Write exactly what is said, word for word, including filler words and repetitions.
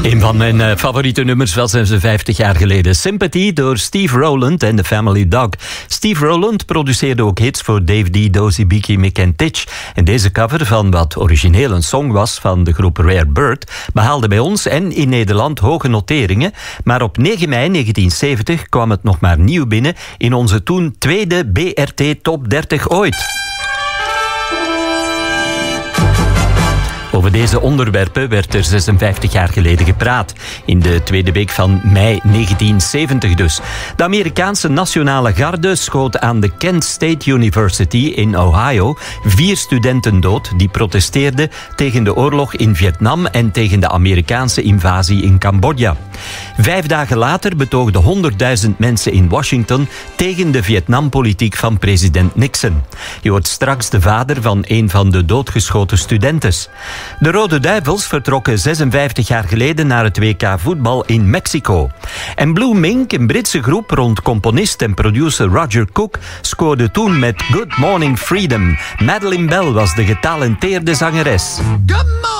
Een van mijn uh, favoriete nummers was ze vijftig jaar geleden. Sympathy door Steve Rowland en The Family Dog. Steve Rowland produceerde ook hits voor Dave D, Dozy, Beaky, Mick en Titch. En deze cover van wat origineel een song was van de groep Rare Bird behaalde bij ons en in Nederland hoge noteringen. Maar op negen mei negentien zeventig kwam het nog maar nieuw binnen in onze toen tweede B R T Top dertig ooit. Over deze onderwerpen werd er zesenvijftig jaar geleden gepraat. In de tweede week van mei negentien zeventig dus. De Amerikaanse Nationale Garde schoot aan de Kent State University in Ohio vier studenten dood die protesteerden tegen de oorlog in Vietnam en tegen de Amerikaanse invasie in Cambodja. Vijf dagen later betoogden honderdduizend mensen in Washington tegen de Vietnampolitiek van president Nixon. Je hoort straks de vader van een van de doodgeschoten studentes. De Rode Duivels vertrokken zesenvijftig jaar geleden naar het W K voetbal in Mexico. En Blue Mink, een Britse groep rond componist en producer Roger Cook, scoorde toen met Good Morning Freedom. Madeleine Bell was de getalenteerde zangeres. Good morning.